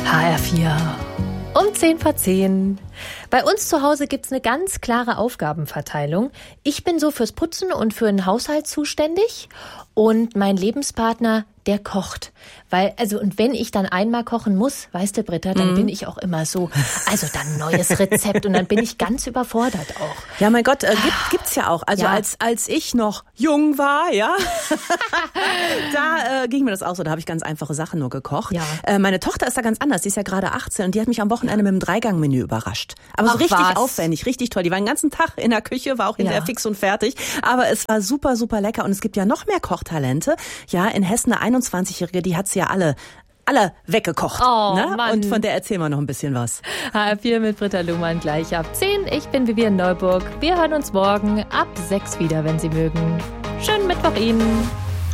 HR4 um 10:10. Bei uns zu Hause gibt's eine ganz klare Aufgabenverteilung. Ich bin so fürs Putzen und für den Haushalt zuständig und mein Lebenspartner, der kocht. Und wenn ich dann einmal kochen muss, weißt du, Britta, dann bin ich auch immer so, also dann neues Rezept und dann bin ich ganz überfordert auch. Ja, mein Gott, gibt's ja auch. Also Ja. als ich noch jung war, ja, da ging mir das auch so. Da habe ich ganz einfache Sachen nur gekocht. Ja. Meine Tochter ist da ganz anders. Die ist ja gerade 18 und die hat mich am Wochenende mit dem Dreigang-Menü überrascht. Aber so Ach, richtig was? aufwendig, richtig toll. Die war den ganzen Tag in der Küche, war auch hinterher Ja. fix und fertig. Aber es war super, super lecker. Und es gibt ja noch mehr Kochtalente. Ja, in Hessen eine 21-Jährige, die hat sie ja alle weggekocht. Oh, ne? Mann. Und von der erzählen wir noch ein bisschen was. HR4 mit Britta Luhmann gleich ab 10. Ich bin Vivian Neuburg. Wir hören uns morgen ab 6 wieder, wenn Sie mögen. Schönen Mittwoch Ihnen.